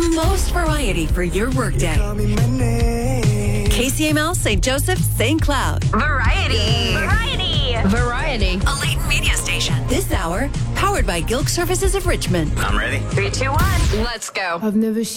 the most variety for your workday. KCML, St. Joseph, St. Cloud. Variety. Variety. A Leighton media station. This hour, powered by Gilk Services of Richmond. I'm ready. 3, 2, 1. Let's go. I've never